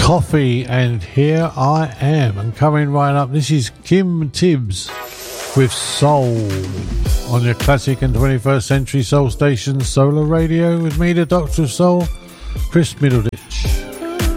Coffee, and Here I Am. And coming right up, this is Kim Tibbs with Soul on your classic and 21st century soul station Solar Radio with me, the Doctor of Soul, Chris Middleditch.